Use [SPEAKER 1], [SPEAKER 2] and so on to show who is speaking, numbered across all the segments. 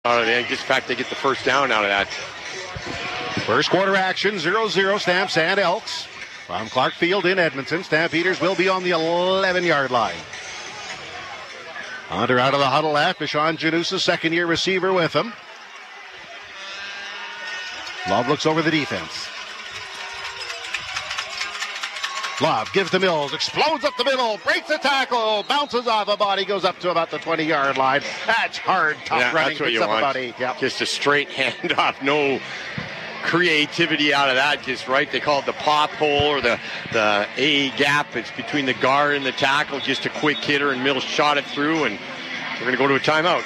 [SPEAKER 1] Just the fact they get the first down out of that.
[SPEAKER 2] First quarter action, 0-0 Stamps and Elks. From Clark Field in Edmonton, Stampeders will be on the 11-yard line. Hunter out of the huddle left. Deshaun Janusa, second-year receiver with him. Love looks over the defense. Love gives to Mills, explodes up the middle, breaks the tackle, bounces off a body, goes up to about the 20-yard line. That's hard, tough running.
[SPEAKER 1] That's what you want.
[SPEAKER 2] Yep. Just
[SPEAKER 1] a straight handoff, no creativity out of that. Just right, they call it the pop hole or the A gap. It's between the guard and the tackle. Just a quick hitter, and Mills shot it through, and we're going to go to a timeout.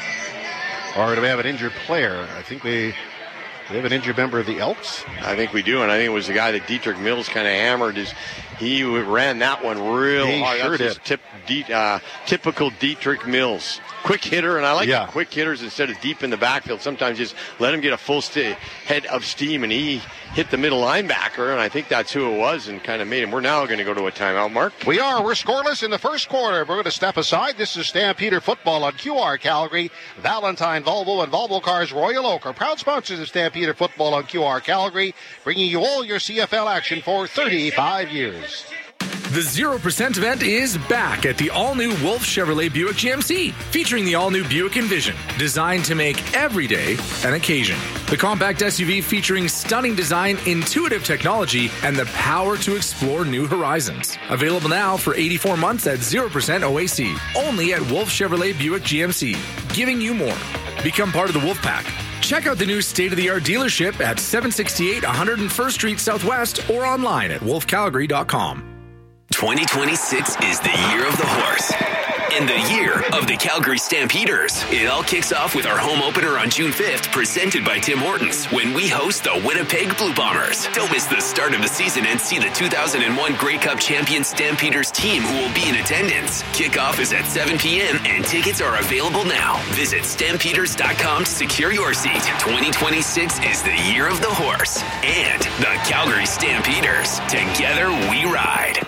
[SPEAKER 2] Or do we have an injured player? I think we have an injured member of the Elks.
[SPEAKER 1] I think we do, and I think it was the guy that Dietrich Mills kind of hammered. He ran that one real hard.
[SPEAKER 2] Sure did.
[SPEAKER 1] Typical Dietrich Mills. Quick hitter, and I like the quick hitters instead of deep in the backfield. Sometimes just let him get a full head of steam, and he hit the middle linebacker, and I think that's who it was, and kind of made him. We're now going to go to a timeout, Mark.
[SPEAKER 2] We are. We're scoreless in the first quarter. We're going to step aside. This is Stampeder football on QR Calgary. Valentine Volvo and Volvo Cars Royal Oak are proud sponsors of Stampeder football on QR Calgary, bringing you all your CFL action for 35 years.
[SPEAKER 3] The 0% event is back at the all-new Wolf Chevrolet Buick GMC, featuring the all-new Buick Envision, designed to make every day an occasion. The compact SUV featuring stunning design, intuitive technology, and the power to explore new horizons. Available now for 84 months at 0% OAC, only at Wolf Chevrolet Buick GMC, giving you more. Become part of the Wolf Pack. Check out the new state-of-the-art dealership at 768 101st Street Southwest or online at wolfcalgary.com.
[SPEAKER 4] 2026 is the year of the horse and the year of the Calgary Stampeders. It all kicks off with our home opener on June 5th, presented by Tim Hortons, when we host the Winnipeg Blue Bombers. Don't miss the start of the season and see the 2001 Grey Cup champion Stampeders team who will be in attendance. Kickoff is at 7 p.m. and tickets are available now. Visit stampeders.com to secure your seat. 2026 is the year of the horse and the Calgary Stampeders. Together we ride.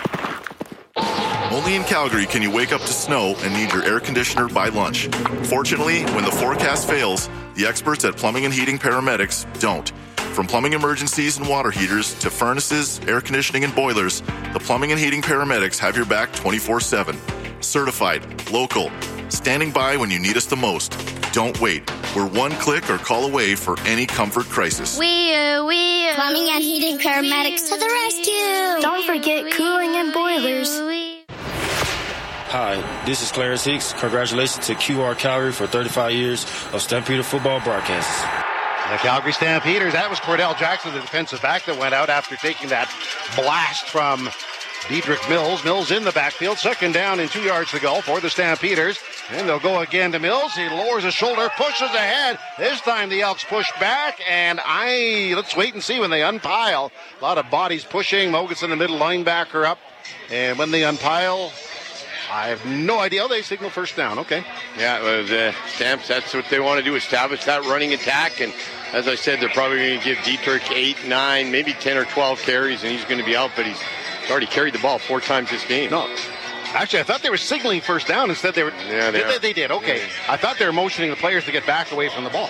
[SPEAKER 5] Only in Calgary can you wake up to snow and need your air conditioner by lunch. Fortunately, when the forecast fails, the experts at Plumbing and Heating Paramedics don't. From plumbing emergencies and water heaters to furnaces, air conditioning, and boilers, the Plumbing and Heating Paramedics have your back 24/7. Certified, local, standing by when you need us the most. Don't wait. We're one click or call away for any comfort crisis.
[SPEAKER 6] Plumbing and Heating Paramedics to the rescue.
[SPEAKER 7] Don't forget cooling and boilers.
[SPEAKER 8] Hi, this is Clarence Hicks. Congratulations to QR Calgary for 35 years of Stampeder football broadcasts.
[SPEAKER 2] The Calgary Stampeders, that was Cordell Jackson, the defensive back that went out after taking that blast from Dietrich Mills. Mills in the backfield, second down and 2 yards to go for the Stampeders. And they'll go again to Mills. He lowers his shoulder, pushes ahead. This time the Elks push back, and let's wait and see when they unpile. A lot of bodies pushing. Mogensen, the middle linebacker, up. And when they unpile, I have no idea. Oh, they signal first down. Okay.
[SPEAKER 1] Yeah, the Stamps, that's what they want to do, establish that running attack. And as I said, they're probably going to give Dietrich 8, 9, maybe 10 or 12 carries, and he's going to be out, but he's already carried the ball 4 times this game.
[SPEAKER 2] No. Actually, I thought they were signaling first down. Instead, they were.
[SPEAKER 1] Yeah,
[SPEAKER 2] they did. Okay. Yeah. I thought they were motioning the players to get back away from the ball.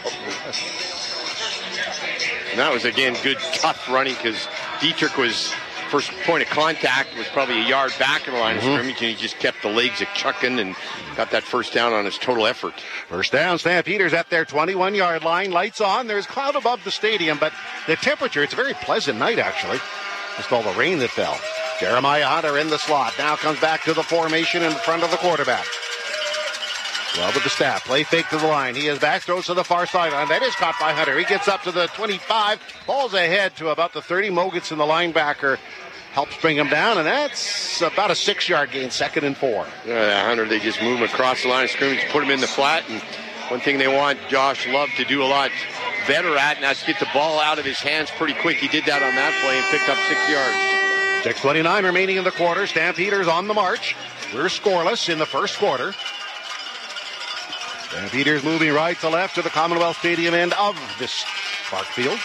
[SPEAKER 1] And that was, again, good, tough running because Dietrich was, first point of contact was probably a yard back in the line of scrimmage, and he just kept the legs a-chucking and got that first down on his total effort.
[SPEAKER 2] First down, Stampeders at their 21-yard line. Lights on. There's cloud above the stadium, but the temperature, it's a very pleasant night, actually. Just all the rain that fell. Jeremiah Hunter in the slot. Now comes back to the formation in front of the quarterback. Well, with the snap. Play fake to the line. He is back, throws to the far sideline. That is caught by Hunter. He gets up to the 25. Falls ahead to about the 30. Mogensen, the linebacker, helps bring him down, and that's about a 6-yard gain, 2nd and 4.
[SPEAKER 1] Yeah, Hunter, they just move him across the line of scrimmage, put him in the flat, and one thing they want Josh Love to do a lot better at, and that's get the ball out of his hands pretty quick. He did that on that play and picked up 6 yards.
[SPEAKER 2] 6:29 remaining in the quarter. Stampeders on the march. We're scoreless in the first quarter. Stampeders moving right to left to the Commonwealth Stadium end of this Park Field.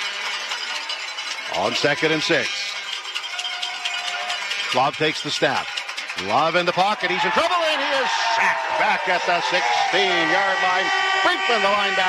[SPEAKER 2] On 2nd and 6. Love takes the snap. Love in the pocket. He's in trouble, and he is sacked back at the 16-yard line. Brinkman, the linebacker.